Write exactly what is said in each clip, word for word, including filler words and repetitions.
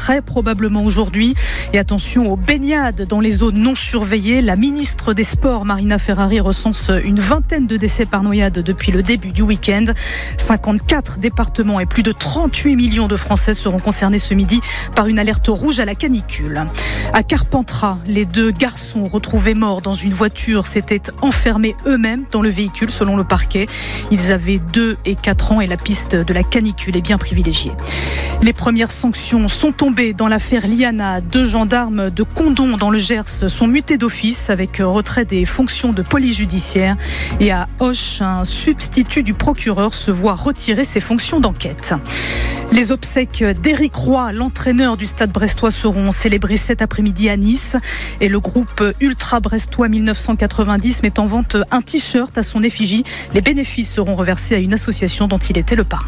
très probablement aujourd'hui. Et attention aux baignades dans les zones non surveillées. La ministre des Sports, Marina Ferrari, recense une vingtaine de décès par noyade depuis le début du week-end. cinquante-quatre départements et plus de trente-huit millions de Français seront concernés ce midi par une alerte rouge à la canicule. À Carpentras, les deux garçons retrouvés morts dans une voiture s'étaient enfermés eux-mêmes dans le véhicule selon le parquet. Ils avaient deux et quatre ans et la piste de la canicule est bien privilégiée. Les premières sanctions sont tombées dans l'affaire Liana. Deux gendarmes de Condom dans le Gers sont mutés d'office avec retrait des fonctions de police judiciaire. Et à Auch, un substitut du procureur se voit retirer ses fonctions d'enquête. Les obsèques d'Éric Roy, l'entraîneur du Stade brestois, seront célébrées cet après-midi à Nice. Et le groupe Ultra Brestois mille neuf cent quatre-vingt-dix met en vente un t-shirt à son effigie. Les bénéfices seront reversés à une association dont il était le parrain.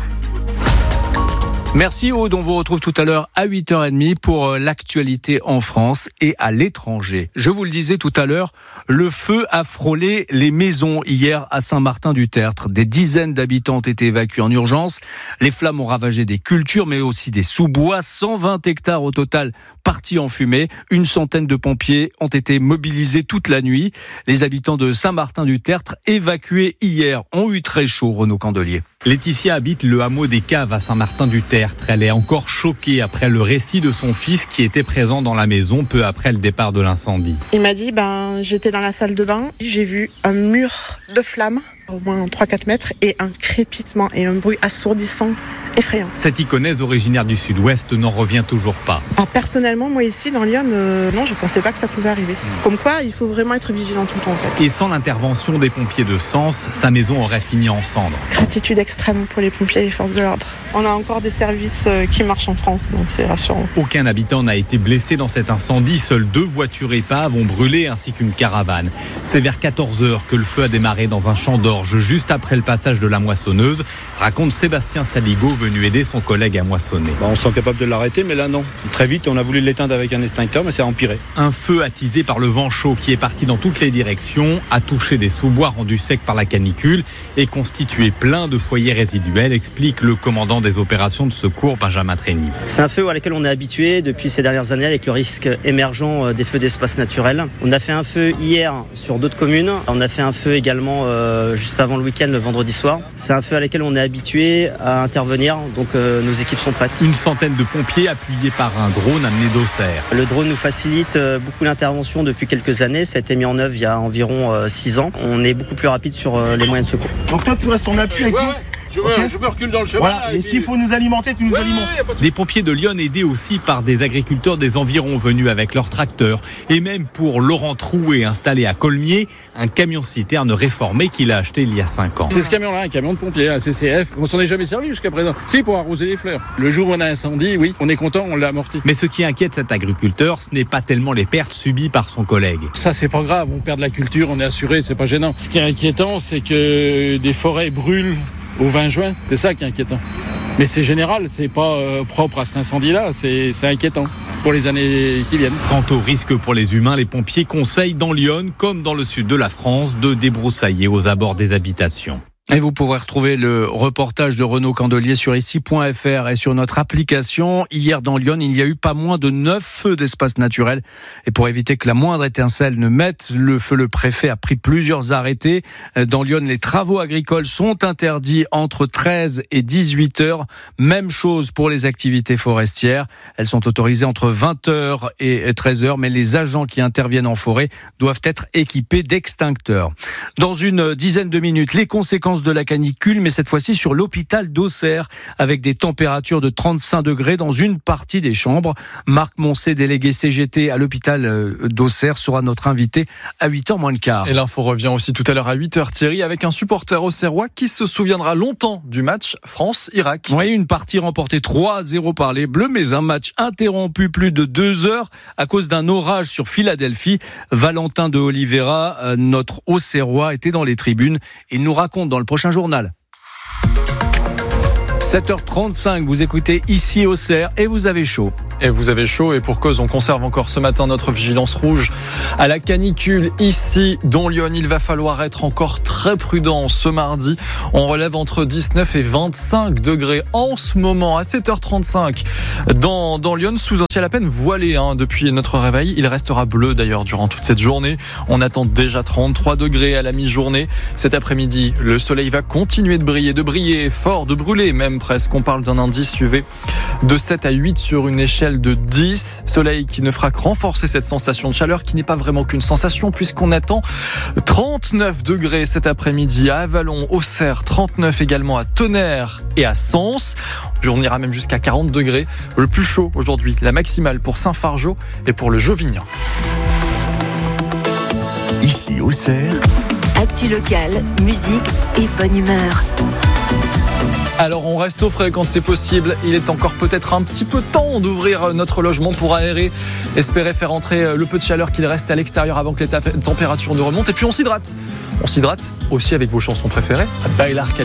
Merci Aude, on vous retrouve tout à l'heure à huit heures trente pour l'actualité en France et à l'étranger. Je vous le disais tout à l'heure, le feu a frôlé les maisons hier à Saint-Martin-du-Tertre. Des dizaines d'habitants ont été évacués en urgence. Les flammes ont ravagé des cultures mais aussi des sous-bois. cent vingt hectares au total partis en fumée. Une centaine de pompiers ont été mobilisés toute la nuit. Les habitants de Saint-Martin-du-Tertre évacués hier ont eu très chaud, Renaud Candelier. Laetitia habite le hameau des Caves à Saint-Martin-du-Tertre. Elle est encore choquée après le récit de son fils qui était présent dans la maison peu après le départ de l'incendie. Il m'a dit, ben, j'étais dans la salle de bain, j'ai vu un mur de flammes, au moins trois à quatre mètres, et un crépitement et un bruit assourdissant, effrayant. Cette iconaise originaire du sud-ouest n'en revient toujours pas. Ah, personnellement, moi ici, dans Lyon, euh, non, je ne pensais pas que ça pouvait arriver. Mmh. Comme quoi, il faut vraiment être vigilant tout le temps, en fait. Et sans l'intervention des pompiers de Sens, sa maison aurait fini en cendres. Gratitude extrême pour les pompiers et les forces de l'ordre. On a encore des services qui marchent en France, donc c'est rassurant. Aucun habitant n'a été blessé dans cet incendie. Seules deux voitures épaves ont brûlé ainsi qu'une caravane. C'est vers quatorze heures que le feu a démarré dans un champ d'orge, juste après le passage de la moissonneuse, raconte Sébastien Saligo, venu aider son collègue à moissonner. Bah, on se sent capable de l'arrêter, mais là non. Très vite, on a voulu l'éteindre avec un extincteur, mais ça a empiré. Un feu attisé par le vent chaud qui est parti dans toutes les directions, a touché des sous-bois rendus secs par la canicule et constitué plein de foyers résiduels, explique le commandant des opérations de secours Benjamin Trény. C'est un feu à laquelle on est habitué depuis ces dernières années avec le risque émergent des feux d'espace naturels. On a fait un feu hier sur d'autres communes. On a fait un feu également euh, juste avant le week-end, le vendredi soir. C'est un feu à laquelle on est habitué à intervenir, donc euh, nos équipes sont prêtes. Une centaine de pompiers appuyés par un drone amené d'Auxerre. Le drone nous facilite euh, beaucoup l'intervention depuis quelques années. Ça a été mis en œuvre il y a environ euh, six ans. On est beaucoup plus rapide sur euh, les moyens de secours. Donc toi tu restes en appui avec nous ? Je me, okay. je me recule dans le chemin. Voilà. Et, et s'il faut nous alimenter, tu nous ouais, alimentes. Ouais, des pompiers de Lyon aidés aussi par des agriculteurs des environs venus avec leurs tracteurs. Et même pour Laurent Troué, installé à Colmiers, un camion-citerne réformé qu'il a acheté il y a cinq ans. C'est ce camion-là, un camion de pompiers, un C C F. On s'en est jamais servi jusqu'à présent. Si, pour arroser les fleurs. Le jour où on a incendie, oui, on est content, on l'a amorti. Mais ce qui inquiète cet agriculteur, ce n'est pas tellement les pertes subies par son collègue. Ça, c'est pas grave. On perd de la culture, on est assuré, c'est pas gênant. Ce qui est inquiétant, c'est que des forêts brûlent au vingt juin, c'est ça qui est inquiétant. Mais c'est général, c'est pas euh, propre à cet incendie-là, c'est, c'est inquiétant pour les années qui viennent. Quant au risque pour les humains, les pompiers conseillent dans Lyon, comme dans le sud de la France, de débroussailler aux abords des habitations. Et vous pourrez retrouver le reportage de Renaud Candelier sur ici point f r et sur notre application. Hier dans Lyon, il y a eu pas moins de neuf feux d'espace naturel. Et pour éviter que la moindre étincelle ne mette le feu, le préfet a pris plusieurs arrêtés. Dans Lyon, les travaux agricoles sont interdits entre treize et dix-huit heures. Même chose pour les activités forestières. Elles sont autorisées entre vingt heures et treize heures, mais les agents qui interviennent en forêt doivent être équipés d'extincteurs. Dans une dizaine de minutes, les conséquences de la canicule, mais cette fois-ci sur l'hôpital d'Auxerre, avec des températures de trente-cinq degrés dans une partie des chambres. Marc Moncé, délégué C G T à l'hôpital d'Auxerre, sera notre invité à huit heures moins le quart. Et l'info revient aussi tout à l'heure à huit heures, Thierry, avec un supporter auxerrois qui se souviendra longtemps du match France-Irak. Oui, une partie remportée trois à zéro par les Bleus, mais un match interrompu plus de deux heures à cause d'un orage sur Philadelphie. Valentin de Oliveira, notre auxerrois, était dans les tribunes. Il nous raconte dans le prochain journal. sept heures trente-cinq, vous écoutez ici Auxerre et vous avez chaud. Et vous avez chaud et pour cause, on conserve encore ce matin notre vigilance rouge à la canicule ici dans Lyon. Il va falloir être encore très prudent ce mardi. On relève entre dix-neuf et vingt-cinq degrés en ce moment à sept heures trente-cinq dans, dans Lyon sous un ciel à peine voilé hein, depuis notre réveil. Il restera bleu d'ailleurs durant toute cette journée. On attend déjà trente-trois degrés à la mi-journée. Cet après-midi, le soleil va continuer de briller, de briller fort, de brûler même presque. On parle d'un indice U V de sept à huit sur une échelle de dix. Soleil qui ne fera que renforcer cette sensation de chaleur qui n'est pas vraiment qu'une sensation puisqu'on attend trente-neuf degrés cet après-midi à Avallon, Auxerre, trente-neuf également à Tonnerre et à Sens. On ira même jusqu'à quarante degrés. Le plus chaud aujourd'hui, la maximale pour Saint-Fargeau et pour le Jovignan. Ici Auxerre. Actu locale, musique et bonne humeur. Alors on reste au frais quand c'est possible. Il est encore peut-être un petit peu temps d'ouvrir notre logement pour aérer. Espérer faire entrer le peu de chaleur qu'il reste à l'extérieur avant que les températures ne remontent. Et puis on s'hydrate. On s'hydrate aussi avec vos chansons préférées. Bailar